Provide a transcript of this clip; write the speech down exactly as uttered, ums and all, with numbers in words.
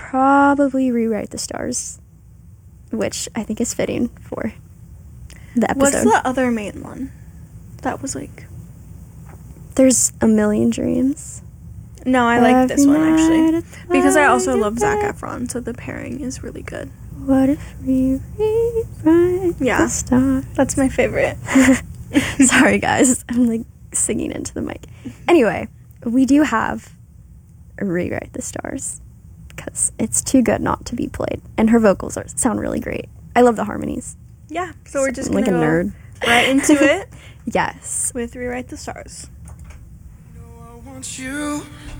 probably Rewrite the Stars, which I think is fitting for the episode. What's the other main one? That was like... There's A Million Dreams. No, I like this one, actually. Because I also night love Zac Efron, so the pairing is really good. What if we rewrite Yeah. the stars? That's my favorite. Sorry, guys. I'm, like, singing into the mic. Anyway, we do have Rewrite the Stars because it's too good not to be played. And her vocals are, sound really great. I love the harmonies. Yeah, so we're just I'm going to like a go nerd. right into it Yes. with Rewrite the Stars. I want you